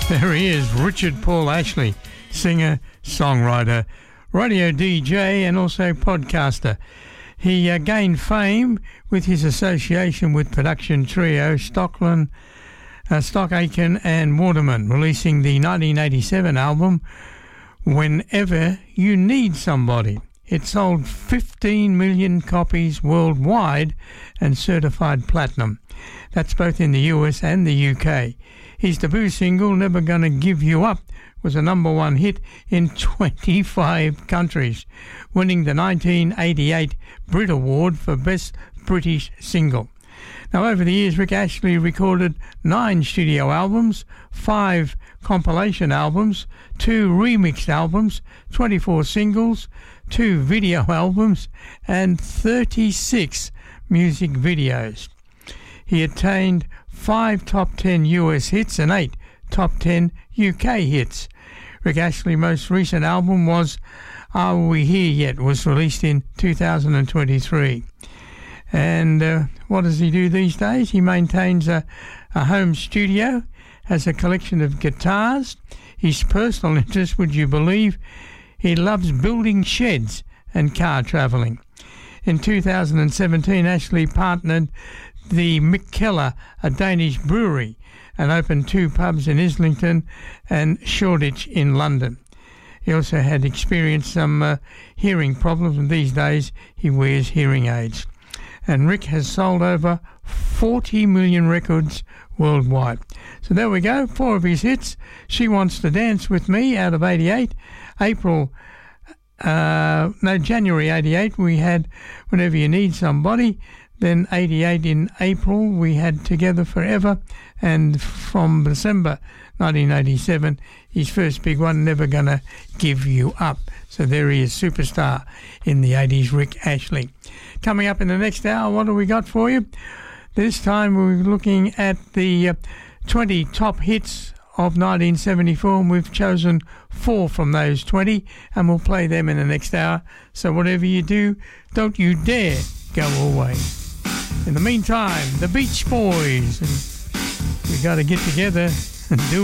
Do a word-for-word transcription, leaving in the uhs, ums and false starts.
There he is, Richard Paul Ashley, singer, songwriter, radio D J and also podcaster. He uh, gained fame with his association with production trio Stockland, uh, Stock Aitken and Waterman, releasing the nineteen eighty-seven album Whenever You Need Somebody. It sold fifteen million copies worldwide and certified platinum. That's both in the U S and the U K. His debut single, Never Gonna Give You Up, was a number one hit in twenty-five countries, winning the nineteen eighty-eight Brit Award for Best British Single. Now, over the years, Rick Ashley recorded nine studio albums, five compilation albums, two remixed albums, twenty-four singles, two video albums, and thirty-six music videos. He attained five top ten U S hits and eight top ten U K hits. Rick Ashley's most recent album was Are We Here Yet? Was released in two thousand twenty-three. And uh, what does he do these days? He maintains a, a home studio, has a collection of guitars. His personal interest, would you believe, he loves building sheds and car travelling. In two thousand seventeen, Ashley partnered the Mikkeller, a Danish brewery, and opened two pubs in Islington and Shoreditch in London. He also had experienced some uh, hearing problems, and these days he wears hearing aids. And Rick has sold over forty million records worldwide. So there we go, four of his hits. She Wants to Dance With Me out of eighty-eight. April, uh, no, January eighty-eight, we had Whenever You Need Somebody. Then eighty-eight in April, we had Together Forever. And from December nineteen eighty-seven, his first big one, Never Gonna Give You Up. So there he is, superstar in the eighties, Rick Ashley. Coming up in the next hour, what have we got for you? This time we're looking at the uh, twenty top hits of nineteen seventy-four, and we've chosen four from those twenty, and we'll play them in the next hour. So whatever you do, don't you dare go away. In the meantime, the Beach Boys, and we got to get together and do